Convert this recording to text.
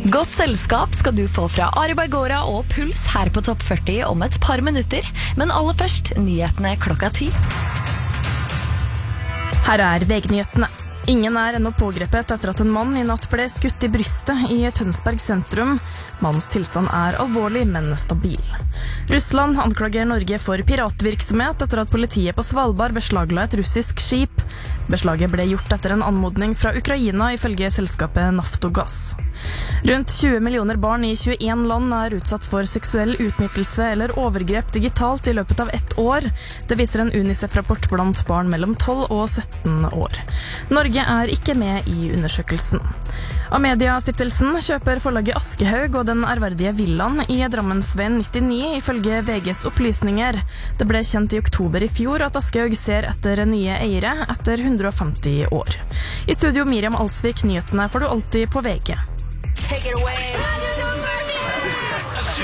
Godt selskap skal du få fra Ari Bergora og Puls her på Topp 40 om et par minutter. Men aller først, nyhetene 10:00. Her VG-nyhetene. Ingen ennå pågrepet etter at en mann I natt ble skutt I brystet I Tønsberg sentrum. Mannens tilstand alvorlig, men stabil. Russland anklager Norge for piratvirksomhet etter at politiet på Svalbard beslagla et russisk skip. Beslaget ble gjort etter en anmodning fra Ukraina ifølge selskapet Naftogaz. Rundt 20 millioner barn I 21 land utsatt for seksuell utnyttelse eller overgrep digitalt I løpet av ett år. Det viser en UNICEF-rapport blant barn mellom 12 og 17 år. Norge ikke med I undersøkelsen. Amedia-stiftelsen kjøper forlaget Askehaug og den ærverdige villaen I Drammensveien 99 ifølge VGs opplysninger. Det ble kjent I oktober I fjor at Askehaug ser etter nye eiere etter 150 år. I studio Miriam Alsvik, nyhetene får du alltid på VG. Take it away.